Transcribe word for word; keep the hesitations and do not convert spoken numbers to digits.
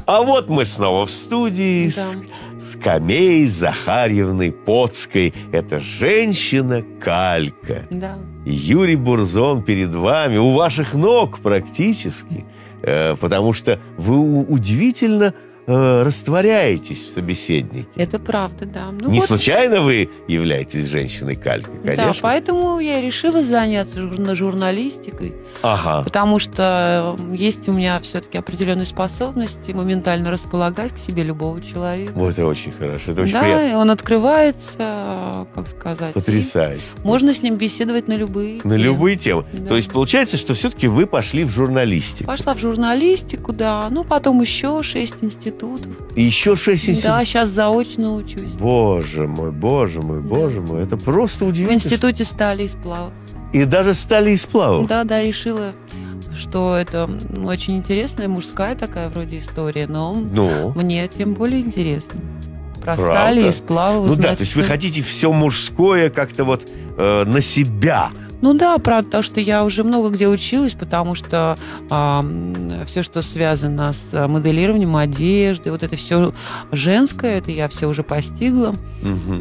А вот мы снова в студии Да. с, с Камеей Захарьевной Поцкой. Это женщина-калька. Да. Юрий Бурзон перед вами, у ваших ног практически, э, потому что вы у- удивительно э, растворяетесь в собеседнике. Это правда, да. Ну Не вот, случайно вы являетесь женщиной-калькой, да, конечно. поэтому я и решила заняться журна- журналистикой, Ага. потому что э, есть у меня все-таки определенные способности моментально располагать к себе любого человека. Вот это очень хорошо, это очень Да, приятно. и он открывается, как сказать. и Потрясающе. Можно с ним беседовать на любые На темы. любые темы. Да. То есть получается, что все-таки вы пошли в журналистику. Пошла в журналистику, да. Ну, потом еще шесть институтов. И еще шесть Да, институтов. сейчас заочно учусь. Боже мой, боже мой, боже мой. Это просто В удивительно. институте стали и сплава. И даже стали из сплавов. Да, да, решила, что это м, очень интересная мужская такая вроде история, но Ну, мне тем более интересно. Про Правда? стали и сплавы ну узнать да, то есть вы всё. хотите все мужское как-то вот э, на себя. Ну да, правда, потому что я уже много где училась, потому что все, что связано с моделированием одежды, вот это все женское, это я все уже постигла. Мгм.